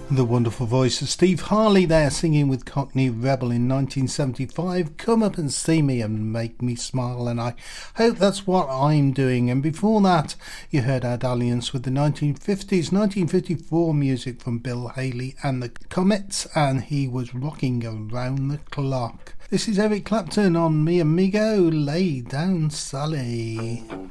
The wonderful voice of Steve Harley there, singing with Cockney Rebel in 1975. Come up and see me and make me smile, and I hope that's what I'm doing. And before that, you heard our dalliance with the 1950s, 1954 music from Bill Haley and the Comets, and he was rocking around the clock. This is Eric Clapton on Mi Amigo, Lay Down Sally.